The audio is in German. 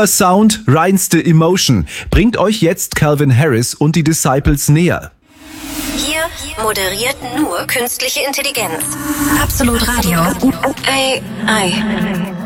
Cooler Sound, reinste Emotion bringt euch jetzt Calvin Harris und die Disciples näher. Hier moderiert nur künstliche Intelligenz. Absolut Radio. AI.